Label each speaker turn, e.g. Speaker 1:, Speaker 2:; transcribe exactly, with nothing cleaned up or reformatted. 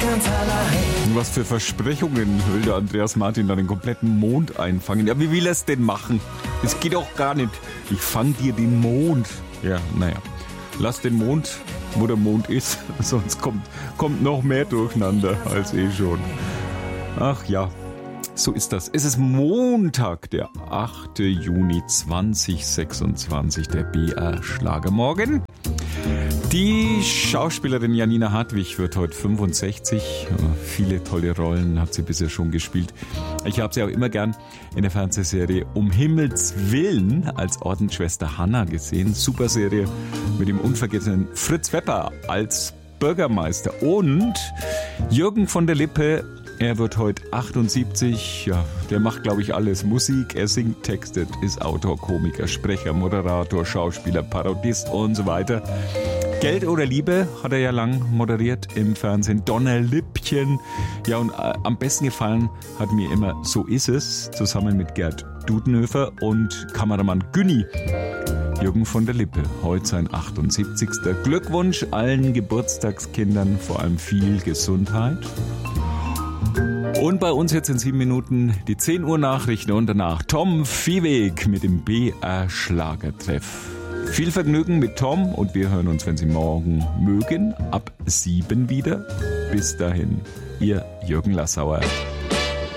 Speaker 1: ganz allein.
Speaker 2: Was für Versprechungen will der Andreas Martin da den kompletten Mond einfangen? Ja, wie will er es denn machen? Das geht doch gar nicht. Ich fang dir den Mond. Ja, naja. Lass den Mond, wo der Mond ist, sonst kommt, kommt noch mehr durcheinander als eh schon. Ach ja, so ist das. Es ist Montag, der achte Juni zweitausendsechsundzwanzig, der B R Schlagermorgen. Die Schauspielerin Janina Hartwig wird heute fünfundsechzig. Viele tolle Rollen hat sie bisher schon gespielt. Ich habe sie auch immer gern in der Fernsehserie Um Himmels Willen als Ordensschwester Hanna gesehen. Super Serie mit dem unvergessenen Fritz Wepper als Bürgermeister. Und Jürgen von der Lippe, er wird heute achtundsiebzig. Ja, der macht, glaube ich, alles. Musik, er singt, textet, ist Autor, Komiker, Sprecher, Moderator, Schauspieler, Parodist und so weiter. Geld oder Liebe hat er ja lang moderiert im Fernsehen. Donnerlippchen. Ja, und äh, am besten gefallen hat mir immer So ist es, zusammen mit Gerd Dudenhöfer und Kameramann Günni. Jürgen von der Lippe, heute sein achtundsiebzigster Glückwunsch allen Geburtstagskindern, vor allem viel Gesundheit. Und bei uns jetzt in sieben Minuten die zehn Uhr Nachrichten und danach Tom Viehweg mit dem B R Schlagertreff. Viel Vergnügen mit Tom und wir hören uns, wenn Sie morgen mögen, ab sieben wieder. Bis dahin, Ihr Jürgen Lassauer.